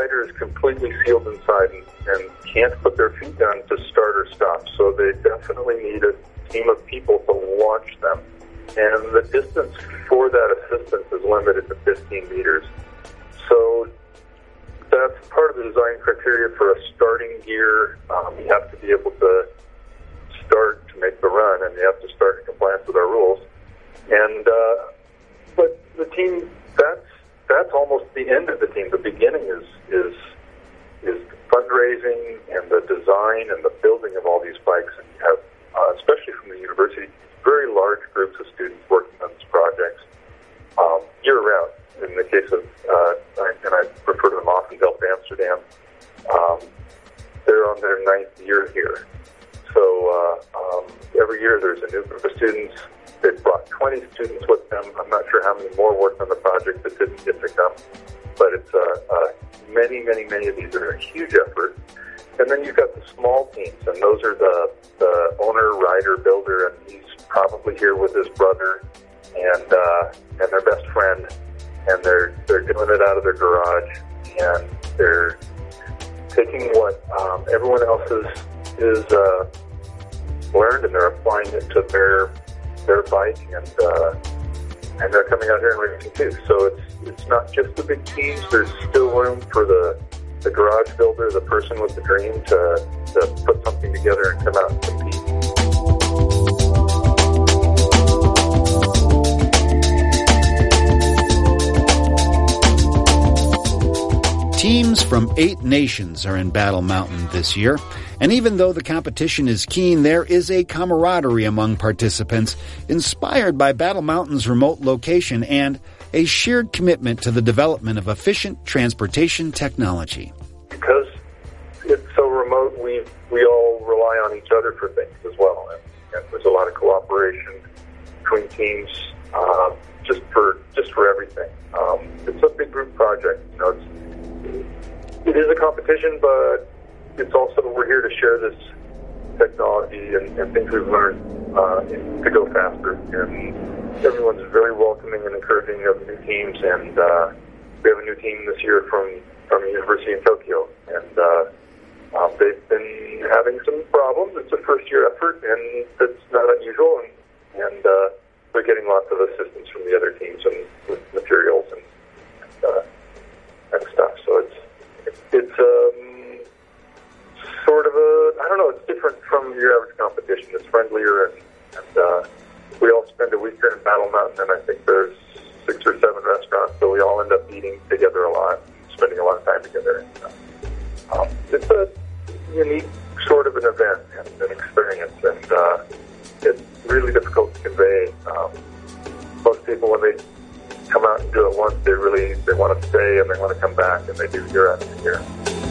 rider is completely sealed inside and can't put their feet down to start or stop. So they definitely need a team of people to launch them. And the distance for that assistance is limited to 15 meters. So that's part of the design criteria for a starting gear. You have to be able to start to make the run, and you have to start in compliance with our rules. And but the team, that's almost the end of the team. The beginning is the fundraising and the design and the building of all these bikes. And you have, especially from the university, very large groups of students working on these projects year-round. In the case of, and I refer to them often, Delta Amsterdam, they're on their 9th year here. So every year there's a new group of students. They've brought 20 students with them. I'm not sure how many more worked on the project that didn't get to come, but it's many of these are a huge effort. And then you've got the small teams, and those are the owner, rider, builder, and he's probably here with his brother and their best friend, and they're doing it out of their garage, and they're taking what everyone else is learned, and they're applying it to their bike, and they're coming out here and racing too. So it's not just the big teams. There's still room for the garage builder, the person with the dream, to put something together and come out and compete. Teams from 8 nations are in Battle Mountain this year, and even though the competition is keen, there is a camaraderie among participants inspired by Battle Mountain's remote location and a shared commitment to the development of efficient transportation technology. Because it's so remote, we all rely on each other for things as well, and there's a lot of cooperation between teams just for everything. It's a big group project. You know, it is a competition, but it's also, we're here to share this technology and things we've learned to go faster. And everyone's very welcoming and encouraging of new teams. And we have a new team this year from a university in Tokyo. And they've been having some problems. It's a first-year effort, and that's not unusual. And they're getting lots of assistance from the other teams and with materials and stuff. So it's sort of it's different from your average competition. It's friendlier, and we all spend a week here in Battle Mountain, and I think there's 6 or 7 restaurants, so we all end up eating together a lot, spending a lot of time together. It's a unique sort of an event and an experience, and it's really difficult to convey. Most people, when they come out and do it once, they want to stay and they want to come back, and they do year after year.